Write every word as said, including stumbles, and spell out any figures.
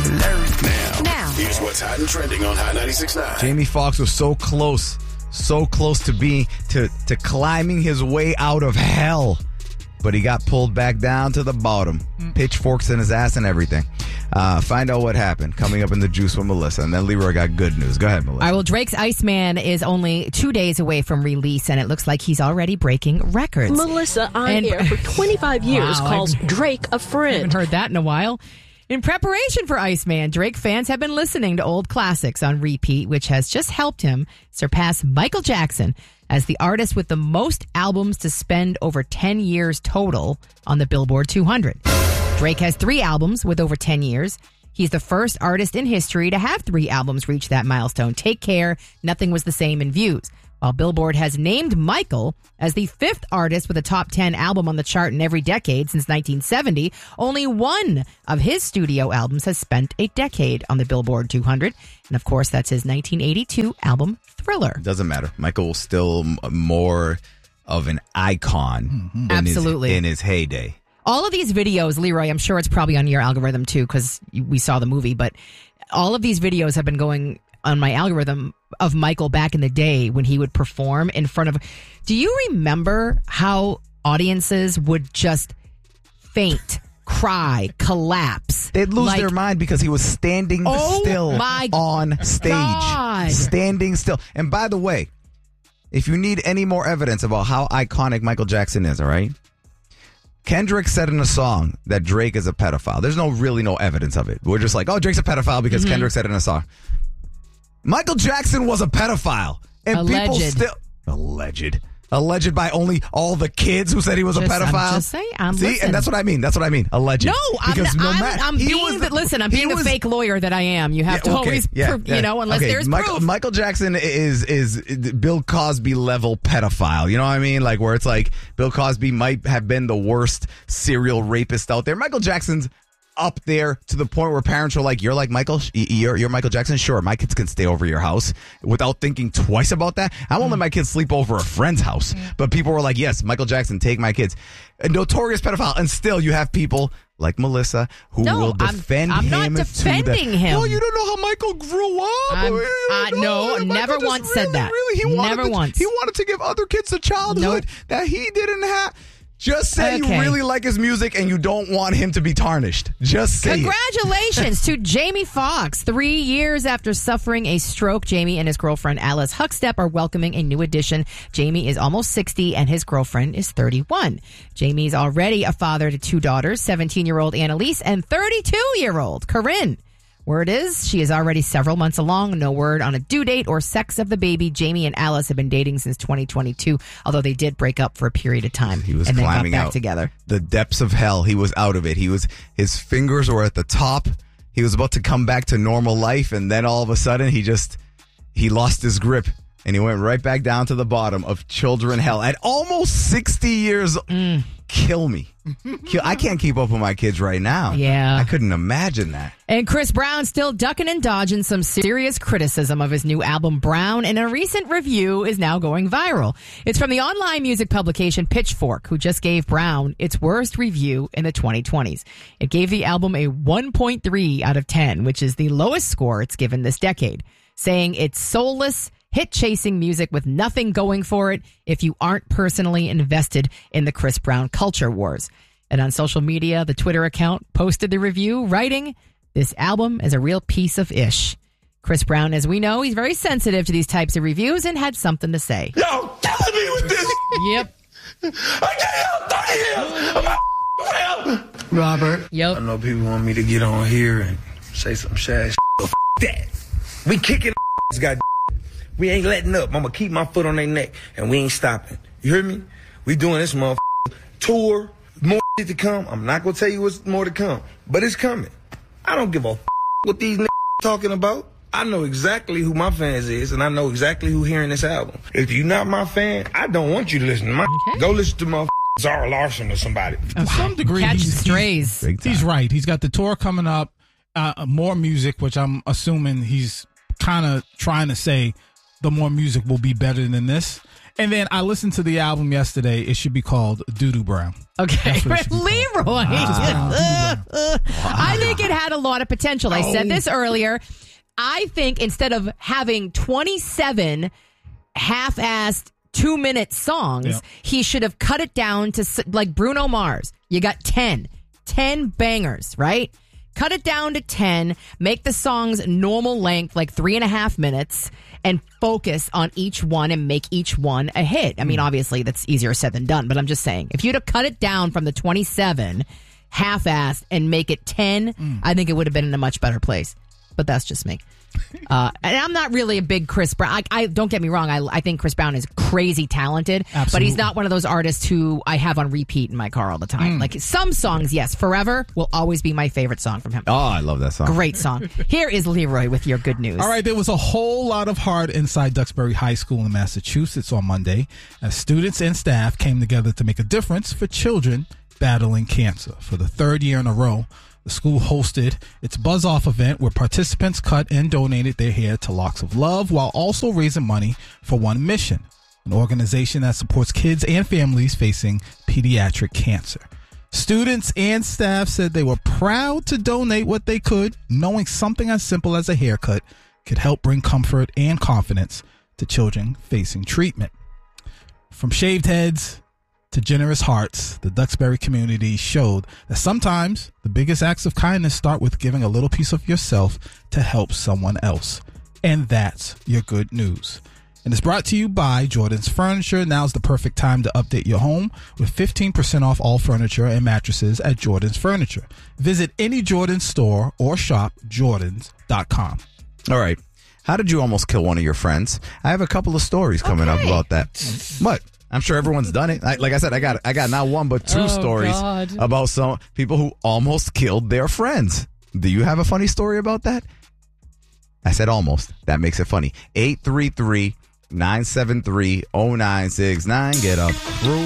hilarious. Now, Now. here's what's hot and trending on Hot ninety-six point nine. Jamie Foxx was so close, so close to being to to climbing his way out of hell, but he got pulled back down to the bottom. Pitchforks in his ass and everything. Uh, find out what happened coming up in the juice with Melissa, and then Leroy got good news. Go ahead, Melissa. All right, well, Drake's Iceman is only two days away from release, and it looks like he's already breaking records. Melissa on And- air for twenty-five years Wow, calls I've- Drake a I haven't friend. heard that in a while. In preparation for Iceman, Drake fans have been listening to old classics on repeat, which has just helped him surpass Michael Jackson as the artist with the most albums to spend over ten years total on the Billboard two hundred. Drake has three albums with over ten years. He's the first artist in history to have three albums reach that milestone. Take Care, Nothing Was the Same in views. While Billboard has named Michael as the fifth artist with a top ten album on the chart in every decade since nineteen seventy, only one of his studio albums has spent a decade on the Billboard two hundred. And of course, that's his nineteen eighty-two album, Thriller. Doesn't matter. Michael was still m- more of an icon in, Absolutely. his, in his heyday. All of these videos, Leroy, I'm sure it's probably on your algorithm too, because we saw the movie, but all of these videos have been going on my algorithm of Michael back in the day when he would perform in front of. Do you remember how audiences would just faint, cry, collapse? They'd lose Like, their mind because he was standing Oh still my on stage. God. Standing still. And by the way, if you need any more evidence about how iconic Michael Jackson is, all right? Kendrick said in a song that Drake is a pedophile. There's no really no evidence of it. We're just like, oh, Drake's a pedophile because Mm-hmm. Kendrick said it in a song. Michael Jackson was a pedophile. And people Alleged. still... Alleged. Alleged by only all the kids who said he was Just- a I'm pedophile. just saying, I'm See, listen. and that's what I mean. That's what I mean. Alleged. No, I'm, Because not, no I'm, matter- I'm he being was the, listen. I'm he being the was- fake lawyer that I am. You have Yeah, to okay, always, yeah, prove, yeah. you know, unless Okay, there's Michael, proof. Michael Jackson is is Bill Cosby level pedophile. You know what I mean? Like where it's like Bill Cosby might have been the worst serial rapist out there. Michael Jackson's up there to the point where parents are like, "You're like Michael, you're you're Michael Jackson. Sure, my kids can stay over your house without thinking twice about that. I won't let my kids sleep over a friend's house." But people were like, "Yes, Michael Jackson, take my kids." A notorious pedophile, and still you have people like Melissa who No, will I'm- defend I'm not him. defending to the, him. Oh, you don't know how Michael grew up. I'm- Oh, you uh, don't know. no, Michael never just once said really, that. Really, he wanted Never to, once. He wanted to give other kids a childhood Nope. that he didn't have. Just say Okay. you really like his music and you don't want him to be tarnished. Just say it. Congratulations to Jamie Foxx. Three years after suffering a stroke, Jamie and his girlfriend Alice Huckstep are welcoming a new addition. Jamie is almost sixty and his girlfriend is thirty-one. Jamie's already a father to two daughters, seventeen-year-old Annalise and thirty-two-year-old Corinne. Word is, she is already several months along. No word on a due date or sex of the baby. Jamie and Alice have been dating since twenty twenty-two, although they did break up for a period of time. He was and then got climbing back out together. the depths of hell. He was out of it. He was his fingers were at the top. He was about to come back to normal life, and then all of a sudden, he just he lost his grip, and he went right back down to the bottom of children hell at almost sixty years. Mm. Kill me. Kill, I can't keep up with my kids right now. Yeah. I couldn't imagine that. And Chris Brown still ducking and dodging some serious criticism of his new album, Brown, and a recent review is now going viral. It's from the online music publication Pitchfork, who just gave Brown its worst review in the twenty twenties. It gave the album a one point three out of ten, which is the lowest score it's given this decade, saying it's soulless, hit-chasing music with nothing going for it if you aren't personally invested in the Chris Brown culture wars. And on social media, the Twitter account posted the review, writing, "This album is a real piece of ish." Chris Brown, as we know, he's very sensitive to these types of reviews and had something to say. Yo, killing me with this. Yep. I can't help thirty years. Robert. I Yep. know people want me to get on here and say some shad shit, but f- that. We kicking got. We ain't letting up. I'm gonna keep my foot on their neck, and we ain't stopping. You hear me? We doing this motherfucker tour. More shit to come. I'm not gonna tell you what's more to come, but it's coming. I don't give a f- what these niggas talking about. I know exactly who my fans is, and I know exactly who hearing this album. If you're not my fan, I don't want you to listen to my. Okay. Go listen to my Zara Larson or somebody. To some degree, Catching he's, strays. Big time. he's right. He's got the tour coming up, uh, more music, which I'm assuming he's kind of trying to say the more music will be better than this. And then I listened to the album yesterday. It should be called Doo-Doo Brown. Okay, Leroy. Wow. I think it had a lot of potential. I said this earlier. I think instead of having twenty-seven half-assed two-minute songs, yeah. he should have cut it down to s- like Bruno Mars. You got ten. ten bangers, right? Cut it down to ten, make the songs normal length, like three and a half minutes, and focus on each one and make each one a hit. I mean, obviously, that's easier said than done, but I'm just saying, if you'd have cut it down from the twenty-seven, half-assed, and make it ten, mm. I think it would have been in a much better place. But that's just me. Uh, and I'm not really a big Chris Brown. I, I don't get me wrong. I, I think Chris Brown is crazy talented, Absolutely. But he's not one of those artists who I have on repeat in my car all the time. Mm. Like some songs, yes, Forever will always be my favorite song from him. Oh, I love that song. Great song. Here is Leroy with your good news. All right, there was a whole lot of heart inside Duxbury High School in Massachusetts on Monday as students and staff came together to make a difference for children battling cancer. For the third year in a row, the school hosted its Buzz Off event where participants cut and donated their hair to Locks of Love while also raising money for One Mission, an organization that supports kids and families facing pediatric cancer. Students and staff said they were proud to donate what they could, knowing something as simple as a haircut could help bring comfort and confidence to children facing treatment. From shaved heads to generous hearts, the Duxbury community showed that sometimes the biggest acts of kindness start with giving a little piece of yourself to help someone else. And that's your good news. And it's brought to you by Jordan's Furniture. Now's the perfect time to update your home with fifteen percent off all furniture and mattresses at Jordan's Furniture. Visit any Jordan store or shop jordans dot com. All right. How did you almost kill one of your friends? I have a couple of stories coming okay. up about that. What? I'm sure everyone's done it. I, like I said, I got I got not one but two oh, stories God. about some people who almost killed their friends. Do you have a funny story about that? I said almost. That makes it funny. eight three three, nine seven three, zero nine six nine. Get up. Crew.